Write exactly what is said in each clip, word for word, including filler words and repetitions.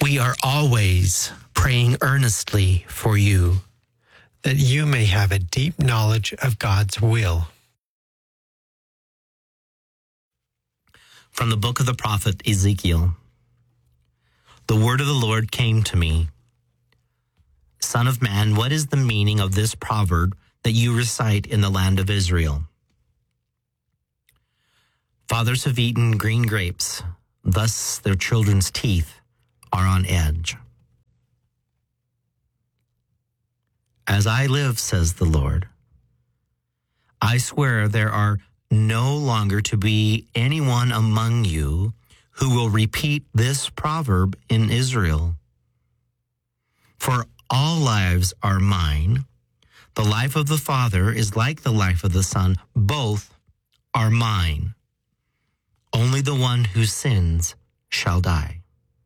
We are always praying earnestly for you, that you may have a deep knowledge of God's will. From the book of the prophet Ezekiel. The word of the Lord came to me. Son of man, what is the meaning of this proverb that you recite in the land of Israel? Fathers have eaten green grapes, thus their children's teeth are on edge. As I live, says the Lord, I swear there are no longer to be anyone among you who will repeat this proverb in Israel. For all lives are mine. The life of the Father is like the life of the Son. Both are mine. Only the one who sins shall die.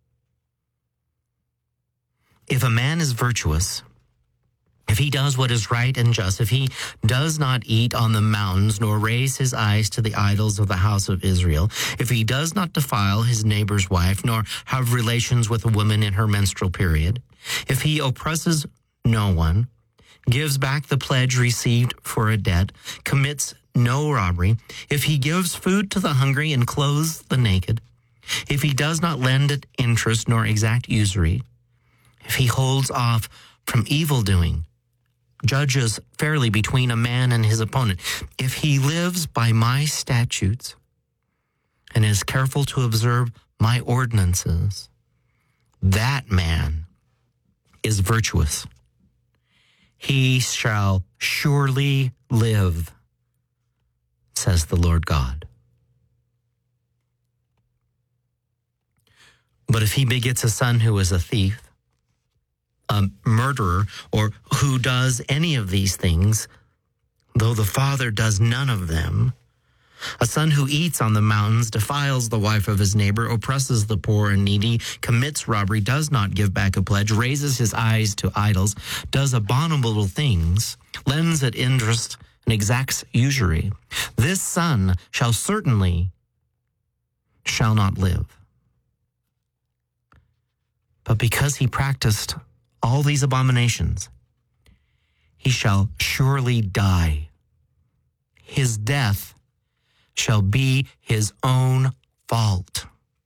If a man is virtuous, if he does what is right and just, if he does not eat on the mountains, nor raise his eyes to the idols of the house of Israel, if he does not defile his neighbor's wife, nor have relations with a woman in her menstrual period, if he oppresses no one, gives back the pledge received for a debt, commits no robbery, if he gives food to the hungry and clothes the naked, if he does not lend at interest nor exact usury, if he holds off from evildoing, judges fairly between a man and his opponent, if he lives by my statutes and is careful to observe my ordinances, that man is virtuous. He shall surely live, says the Lord God. But if he begets a son who is a thief, a murderer, or who does any of these things, though the father does none of them, a son who eats on the mountains, defiles the wife of his neighbor, oppresses the poor and needy, commits robbery, does not give back a pledge, raises his eyes to idols, does abominable things, lends at interest, and exacts usury, this son shall certainly shall not live. But because he practiced all these abominations, he shall surely die. His death shall be his own fault.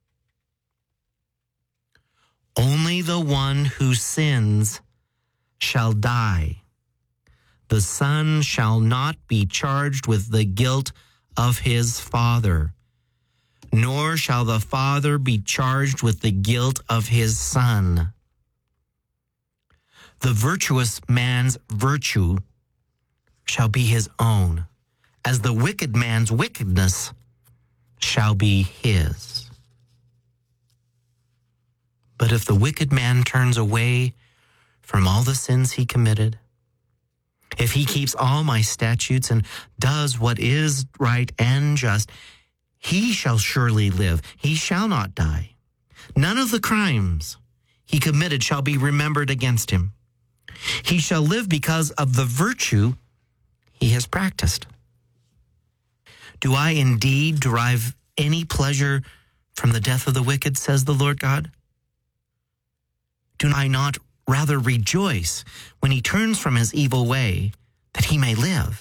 Only the one who sins shall die. The son shall not be charged with the guilt of his father, nor shall the father be charged with the guilt of his son. The virtuous man's virtue shall be his own, as the wicked man's wickedness shall be his. But if the wicked man turns away from all the sins he committed, if he keeps all my statutes and does what is right and just, he shall surely live. He shall not die. None of the crimes he committed shall be remembered against him. He shall live because of the virtue he has practiced. Do I indeed derive any pleasure from the death of the wicked, says the Lord God? Do I not rather rejoice when he turns from his evil way, that he may live?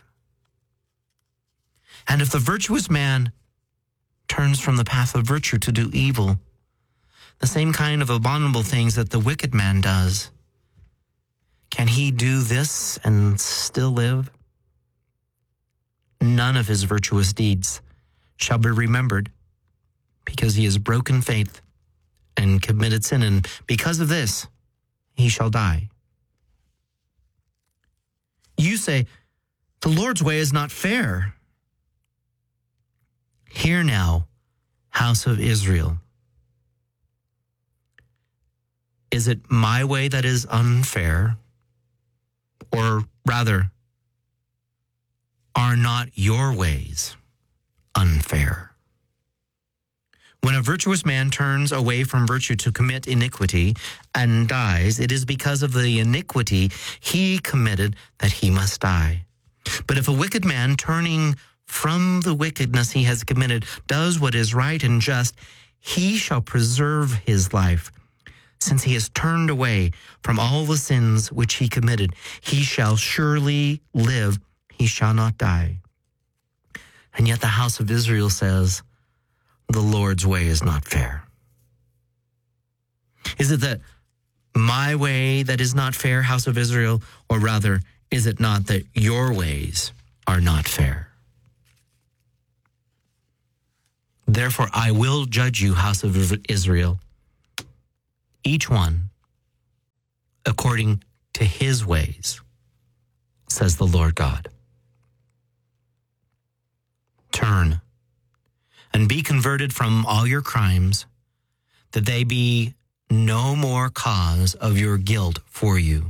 And if the virtuous man turns from the path of virtue to do evil, the same kind of abominable things that the wicked man does, can he do this and still live? None of his virtuous deeds shall be remembered, because he has broken faith and committed sin, and because of this, he shall die. You say, the Lord's way is not fair. Hear now, house of Israel. Is it my way that is unfair? Or rather, are not your ways unfair? When a virtuous man turns away from virtue to commit iniquity and dies, it is because of the iniquity he committed that he must die. But if a wicked man, turning from the wickedness he has committed, does what is right and just, he shall preserve his life, since he has turned away from all the sins which he committed, he shall surely live, he shall not die. And yet the house of Israel says, the Lord's way is not fair. Is it that my way that is not fair, house of Israel, or rather, is it not that your ways are not fair? Therefore, I will judge you, house of Israel, each one according to his ways, says the Lord God. Turn and be converted from all your crimes, that they be no more cause of your guilt for you.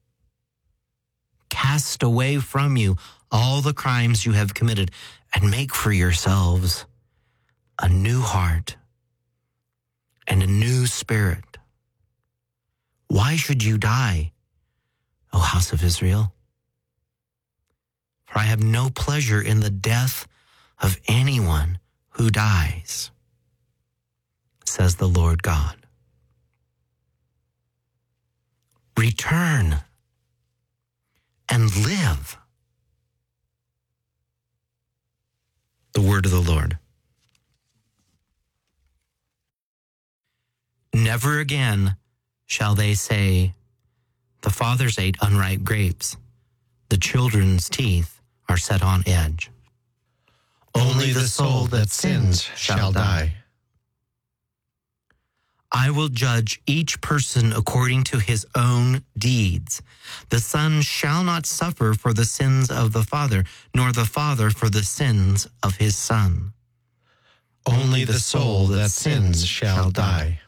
Cast away from you all the crimes you have committed, and make for yourselves a new heart and a new spirit. Why should you die, O house of Israel? For I have no pleasure in the death of anyone who dies, says the Lord God. Return and live. The word of the Lord. Never again shall they say, the fathers ate unripe grapes, the children's teeth are set on edge. Only the soul that sins shall die. I will judge each person according to his own deeds. The son shall not suffer for the sins of the father, nor the father for the sins of his son. Only the soul that sins shall die.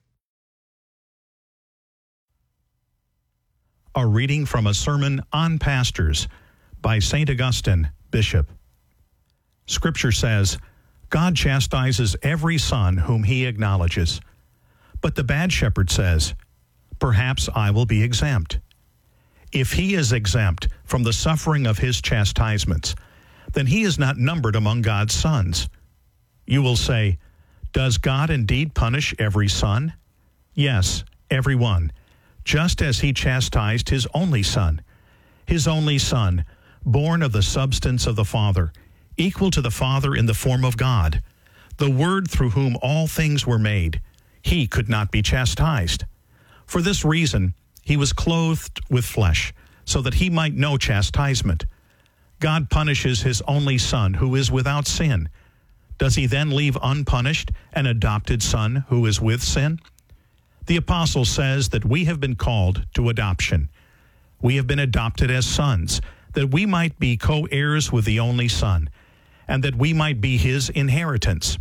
A reading from a sermon on pastors by Saint Augustine, Bishop. Scripture says, God chastises every son whom he acknowledges. But the bad shepherd says, perhaps I will be exempt. If he is exempt from the suffering of his chastisements, then he is not numbered among God's sons. You will say, does God indeed punish every son? Yes, every one, just as he chastised his only son, his only son, born of the substance of the Father, equal to the Father in the form of God, the Word through whom all things were made. He could not be chastised. For this reason, he was clothed with flesh, so that he might know chastisement. God punishes his only son, who is without sin. Does he then leave unpunished an adopted son who is with sin? The apostle says that we have been called to adoption. We have been adopted as sons, that we might be co-heirs with the only Son, and that we might be his inheritance.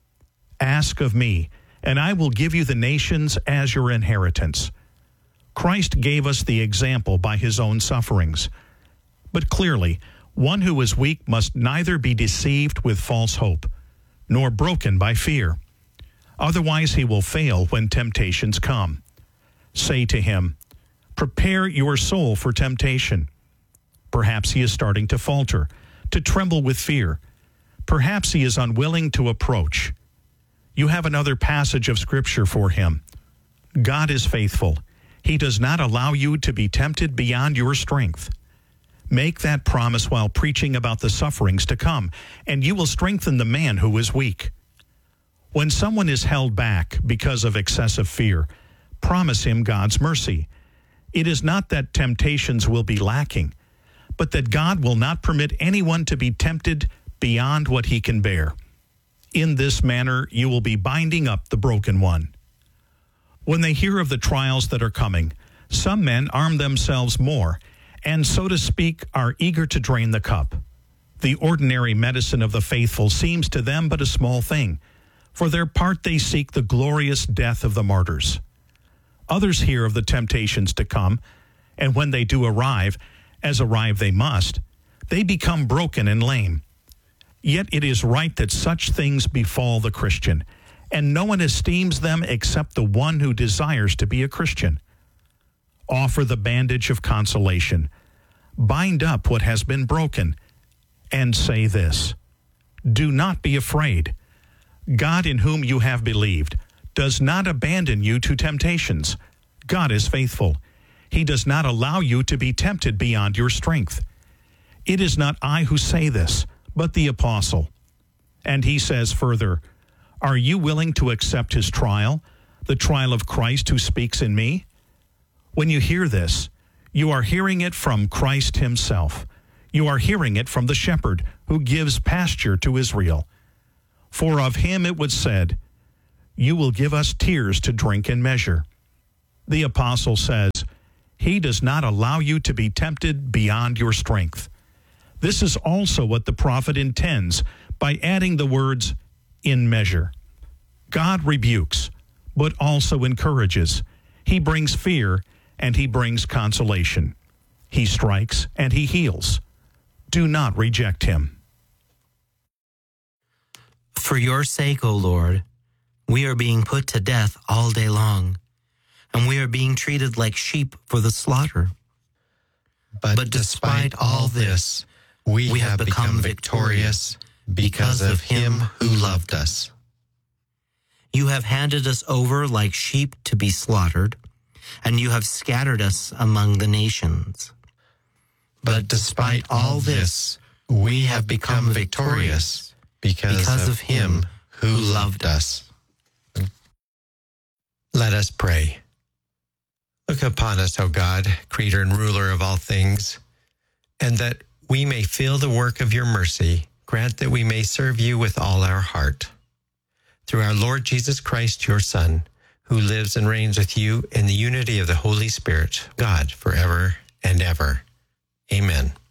Ask of me, and I will give you the nations as your inheritance. Christ gave us the example by his own sufferings. But clearly, one who is weak must neither be deceived with false hope, nor broken by fear. Otherwise he will fail when temptations come. Say to him, prepare your soul for temptation. Perhaps he is starting to falter, to tremble with fear. Perhaps he is unwilling to approach. You have another passage of Scripture for him. God is faithful. He does not allow you to be tempted beyond your strength. Make that promise while preaching about the sufferings to come, and you will strengthen the man who is weak. When someone is held back because of excessive fear, promise him God's mercy. It is not that temptations will be lacking, but that God will not permit anyone to be tempted beyond what he can bear. In this manner, you will be binding up the broken one. When they hear of the trials that are coming, some men arm themselves more, and so to speak, are eager to drain the cup. The ordinary medicine of the faithful seems to them but a small thing. For their part they seek the glorious death of the martyrs. Others hear of the temptations to come, and when they do arrive, as arrive they must, they become broken and lame. Yet it is right that such things befall the Christian, and no one esteems them except the one who desires to be a Christian. Offer the bandage of consolation, bind up what has been broken, and say this, do not be afraid. God in whom you have believed does not abandon you to temptations. God is faithful. He does not allow you to be tempted beyond your strength. It is not I who say this, but the apostle. And he says further, are you willing to accept his trial, the trial of Christ who speaks in me? When you hear this, you are hearing it from Christ himself. You are hearing it from the shepherd who gives pasture to Israel. For of him it was said, you will give us tears to drink in measure. The apostle says, he does not allow you to be tempted beyond your strength. This is also what the prophet intends by adding the words, in measure. God rebukes, but also encourages. He brings fear, and he brings consolation. He strikes, and he heals. Do not reject him. For your sake, O Lord, we are being put to death all day long, and we are being treated like sheep for the slaughter. But, but despite, despite all this, we, we have, have become, become victorious because of him who loved us. You have handed us over like sheep to be slaughtered, and you have scattered us among the nations. But despite all this, we have become victorious because, because of him who loved us. Let us pray. Look upon us, O God, creator and ruler of all things, and that we may feel the work of your mercy, grant that we may serve you with all our heart. Through our Lord Jesus Christ, your Son, who lives and reigns with you in the unity of the Holy Spirit, God, forever and ever. Amen.